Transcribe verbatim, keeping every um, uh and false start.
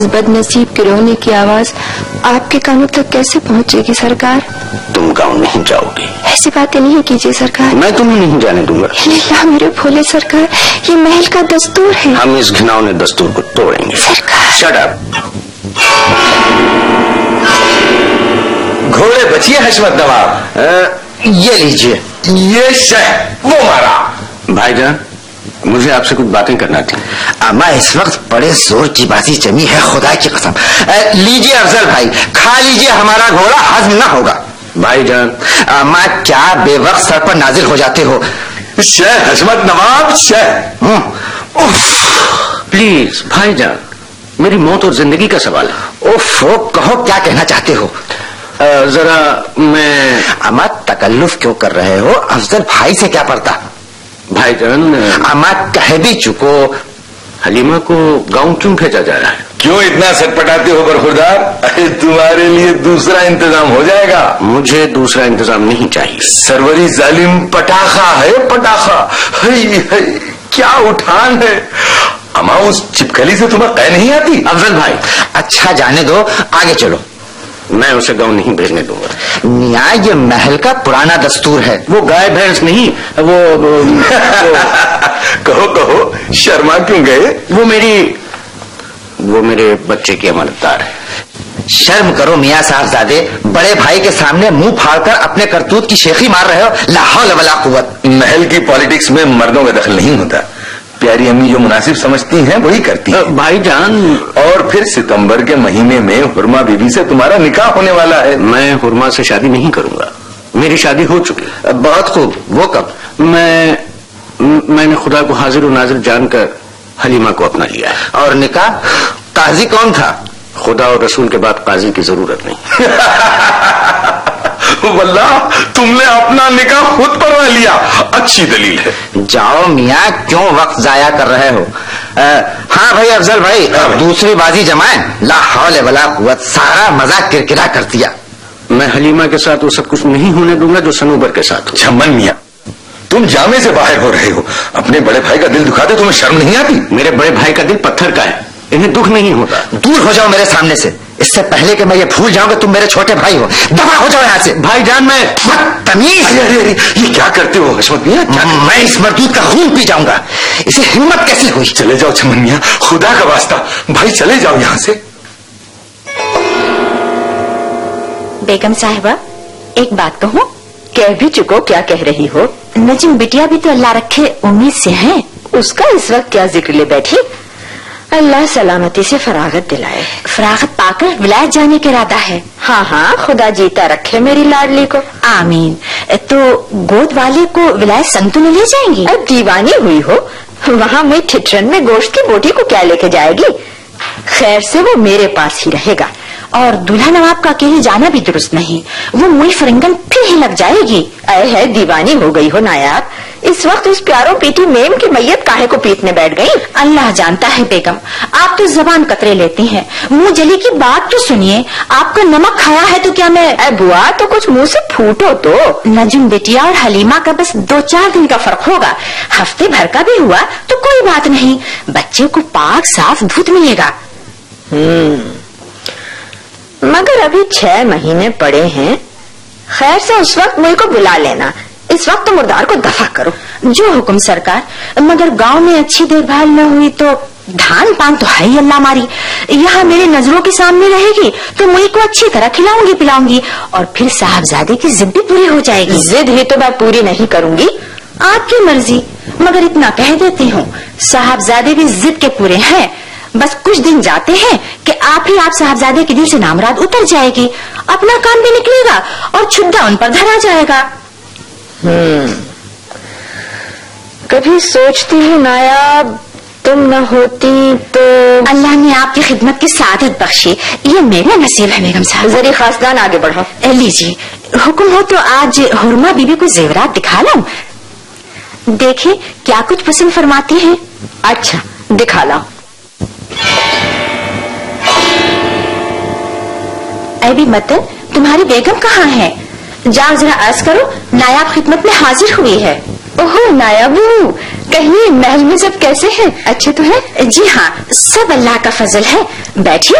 बदनसीब के रोने की आवाज आपके कानों तक कैसे पहुंचेगी सरकार? तुम गाँव नहीं जाओगी। ऐसी बातें नहीं कीजिए सरकार। मैं तुम्हें नहीं जाने दूंगा। अल्लाह मेरे भोले सरकार, ये महल का दस्तूर है। हम इस घिनौने दस्तूर को तोड़ेंगे सरकार। Shut up. घोड़े बचिए हशमत नवाब। ये लीजिए। ये शह वो मारा। भाईजान, मुझे आपसे कुछ बातें करना थी। अम्मा इस वक्त बड़े जोर की बाजी जमी है, खुदा की कसम। लीजिए अफजल भाई, खा लीजिए, हमारा घोड़ा हजम ना होगा। भाईजान, अम्मा क्या बेवक्त सर पर नाजिल हो जाते हो। शह हशमत नवाब शह। प्लीज भाईजान, मेरी मौत और जिंदगी का सवाल है। उफ, कहो क्या कहना चाहते हो। जरा मैं। अम्मा तकल्लुफ क्यों कर रहे हो, अफजल भाई से क्या पड़ता। भाईजान, अम्मा कह भी चुको। हलीमा को गांव क्यों भेजा जा रहा है? क्यों इतना सटपटाते हो बरखुरदार? अरे तुम्हारे लिए दूसरा इंतजाम हो जाएगा। मुझे दूसरा इंतजाम नहीं चाहिए। सरवरी जालिम पटाखा है पटाखा। हई हई क्या उठान है। अम्मा उस चिपकली से तुम्हें कह नहीं आती? अफजल भाई अच्छा जाने दो, आगे चलो। मैं उसे गांव नहीं भेजने दूंगा। मियाँ ये महल का पुराना दस्तूर है। वो गाय भैंस नहीं, वो, वो, वो कहो कहो, शर्मा क्यों गए? वो मेरी वो मेरे बच्चे की अमानतदार है। शर्म करो मियाँ साहबजादे, बड़े भाई के सामने मुंह फाड़कर अपने करतूत की शेखी मार रहे हो। ला हौल वला कुव्वत। महल की पॉलिटिक्स में मर्दों का दखल नहीं होता। प्यारी अम्मी जो मुनासिब समझती हैं वही करती हैं। भाईजान, और फिर सितंबर के महीने में हुरमा बीबी से तुम्हारा निकाह होने वाला है। मैं हुरमा से शादी नहीं करूंगा, मेरी शादी हो चुकी है। बहुत खूब, वो कब? मैं मैंने खुदा को हाजिर और नाजिर जानकर हलीमा को अपना लिया है। और निकाह? काजी कौन था? खुदा और रसूल के बाद काजी की जरूरत नहीं। वल्लाह तुमने अपना निकाह खुद पढ़वा लिया, अच्छी दलील है। जाओ मियाँ, क्यों वक्त जाया कर रहे हो। आ, हाँ भाई अफजल भाई, दूसरी बाजी जमाएं। ला हौल वला कुव्वत, सारा मजाक किरकिरा कर दिया। मैं हलीमा के साथ वो सब कुछ नहीं होने दूंगा जो सनूबर के साथ हो। छमन मियाँ, तुम जामे से बाहर हो रहे हो। अपने बड़े भाई का दिल दुखाते तुम्हें शर्म नहीं आती? मेरे बड़े भाई का दिल पत्थर का है, इन्हें दुख नहीं होता। दूर हो जाओ मेरे सामने से, इससे पहले कि मैं ये भूल जाऊं कि तुम मेरे छोटे भाई हो। दफा हो जाओ यहाँ से। भाईजान, मैं बदतमीज। अरे अरे अरे ये क्या करते हो हशमत मियाँ? मैं इस मरदूद का खून पी जाऊंगा। इसे हिम्मत कैसी हुई? चले जाओ छमन मियाँ, खुदा का वास्ता, भाई चले जाओ यहाँ से। बेगम साहिबा, एक बात कहूँ? कह भी चुको, क्या कह रही हो? नजीम बिटिया भी तो अल्लाह रखे उम्मीद से है, उसका इस वक्त क्या जिक्र ले बैठी? अल्लाह सलामती से फरागत दिलाए। फरागत पाकर विलायत जाने का इरादा है। हाँ हाँ, खुदा जीता रखे मेरी लाडली को। आमीन। तो गोद वाले को विलायत संग तो नहीं ले जाएंगी? अब दीवानी हुई हो, वहाँ मैं ठिठरन में गोश्त की बोटी को क्या लेके जाएगी? खैर से वो मेरे पास ही रहेगा। और दूल्हा नवाब का अकेले जाना भी दुरुस्त नहीं, वो मुई फरंगन फिर ही लग जाएगी। अरे है, दीवानी हो गई हो नायाब। इस वक्त उस प्यारों पीटी मेम की मैयत काहे को पीटने बैठ गई? अल्लाह जानता है बेगम, आप तो जबान कतरे लेती हैं। मुंह जली की बात तो सुनिए। आपका नमक खाया है तो क्या मैं? अरे बुआ, तो कुछ मुंह से फूटो तो। नजम बेटिया और हलीमा का बस दो चार दिन का फर्क होगा, हफ्ते भर का भी हुआ तो कोई बात नहीं। बच्चे को पाक साफ दूध मिलेगा। हम्म मगर अभी छह महीने पड़े हैं। खैर से उस वक्त मुझे को बुला लेना। इस वक्त तो मुर्दार को दफा करो। जो हुक्म सरकार। मगर गांव में अच्छी देखभाल न हुई तो धान पान तो है ही अल्लाह मारी। यहाँ मेरे नजरों के सामने रहेगी तो मुझे को अच्छी तरह खिलाऊंगी पिलाऊंगी, और फिर साहबजादे की जिद भी पूरी हो जाएगी। जिद ही तो मैं पूरी नहीं करूंगी, आपकी मर्जी। मगर इतना कह देती हूँ, साहबजादे भी जिद के पूरे हैं। बस कुछ दिन जाते हैं कि आप ही आप साहबजादे के दिल से नामराद उतर जाएगी, अपना काम भी निकलेगा और छुट्टा उन पर धरा जाएगा। हम्म कभी सोचती हूँ नायाब, तुम न होती तो। अल्लाह ने आपकी खिदमत की सादत बख्शी, ये मेरा नसीब है बेगम साहब। जरी खासदान आगे बढ़ो। लीजिए, हुक्म हो तो आज हुरमा बीबी को जेवरात दिखा लाऊं? देखे क्या कुछ पसंद फरमाती है। अच्छा दिखा लाओ। अभी मतन, तुम्हारी बेगम कहाँ है? जाओ जरा अर्ज करो, नायाब खिदमत में हाजिर हुई है। ओहो नायाबू, کہیے محل میں سب کیسے ہیں؟ اچھے تو ہیں؟ جی ہاں، سب اللہ کا فضل ہے. بیٹھیے